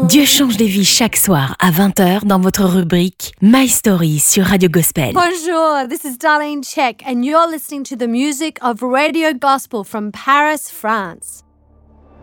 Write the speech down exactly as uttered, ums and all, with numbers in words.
Dieu change des vies chaque soir à vingt heures dans votre rubrique My Story sur Radio Gospel. Bonjour, this is Darlene Check and you're listening to the music of Radio Gospel from Paris, France.